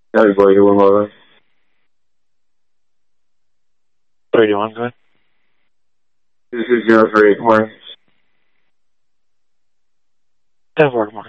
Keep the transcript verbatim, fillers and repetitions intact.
Howdy, boy. You want more? What are you doing, good? This is zero three eight four. That work, Mark.